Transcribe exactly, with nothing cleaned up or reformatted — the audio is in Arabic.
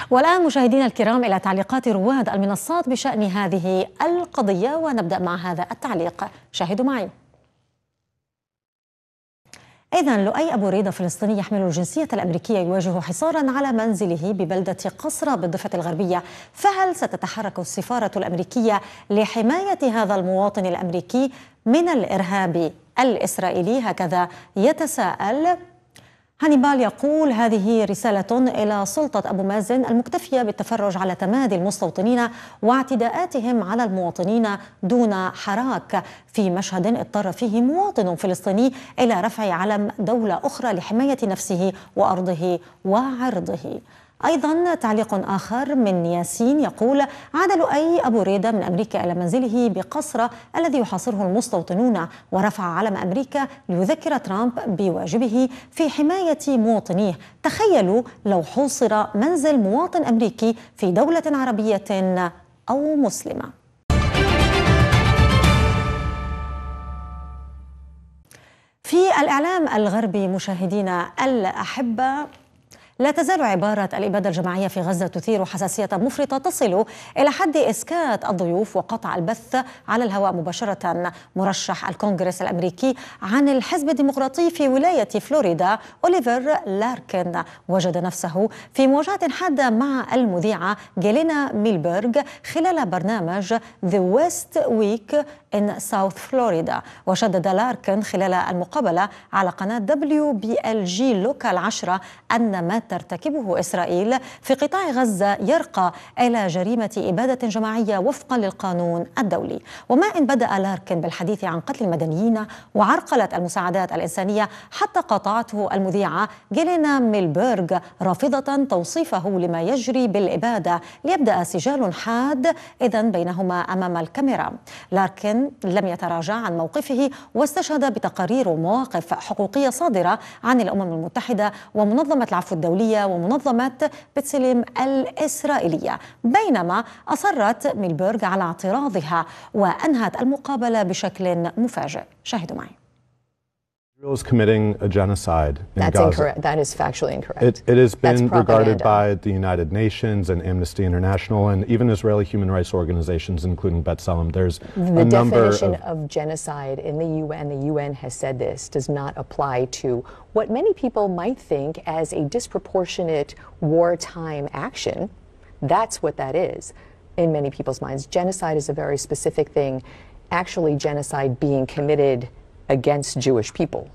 والآن مشاهدينا الكرام إلى تعليقات رواد المنصات بشأن هذه القضية، ونبدأ مع هذا التعليق. شاهدوا معي. إذن لؤي أبو ريدة فلسطيني يحمل الجنسية الأمريكية يواجه حصارا على منزله ببلدة قصرة بالضفة الغربية، فهل ستتحرك السفارة الأمريكية لحماية هذا المواطن الأمريكي من الإرهاب الإسرائيلي؟ هكذا يتساءل هانيبال. يقول: هذه رسالة إلى سلطة أبو مازن المكتفية بالتفرج على تمادي المستوطنين واعتداءاتهم على المواطنين دون حراك، في مشهد اضطر فيه مواطن فلسطيني إلى رفع علم دولة أخرى لحماية نفسه وأرضه وعرضه. أيضا تعليق آخر من ياسين يقول: عاد لؤي أبو ريدة من أمريكا إلى منزله بقصرة الذي يحاصره المستوطنون، ورفع علم أمريكا ليذكر ترامب بواجبه في حماية مواطنيه. تخيلوا لو حوصر منزل مواطن أمريكي في دولة عربية أو مسلمة. في الإعلام الغربي مشاهدينا الأحبة، لا تزال عبارة الإبادة الجماعية في غزة تثير حساسية مفرطة تصل إلى حد إسكات الضيوف وقطع البث على الهواء مباشرة. مرشح الكونغرس الأمريكي عن الحزب الديمقراطي في ولاية فلوريدا أوليفر لاركن وجد نفسه في مواجهة حادة مع المذيعة جيلينا ميلبرغ خلال برنامج The West Week in South Florida. وشدد لاركن خلال المقابلة على قناة دبليو بي إل جي لوكال عشرة أن ما ترتكبه إسرائيل في قطاع غزة يرقى إلى جريمة إبادة جماعية وفقا للقانون الدولي. وما إن بدأ لاركن بالحديث عن قتل المدنيين وعرقلة المساعدات الإنسانية حتى قاطعته المذيعة جيلينا ميلبرغ رافضة توصيفه لما يجري بالإبادة ليبدأ سجال حاد إذن بينهما أمام الكاميرا. لاركن لم يتراجع عن موقفه واستشهد بتقارير ومواقف حقوقية صادرة عن الأمم المتحدة ومنظمة العفو الدولية ومنظمة بتسليم الإسرائيلية، بينما أصرت ميلبرغ على اعتراضها وأنهت المقابلة بشكل مفاجئ. شاهدوا معي. Israel is committing a genocide in That's Gaza. Incorrect. That is factually incorrect. It, it has been regarded propaganda. by the United Nations and Amnesty International and even Israeli human rights organizations, including B'Tselem. There's the a number definition of, of genocide in the U N, the U N has said this, does not apply to what many people might think as a disproportionate wartime action. That's what that is in many people's minds. Genocide is a very specific thing, actually genocide being committed against Jewish people.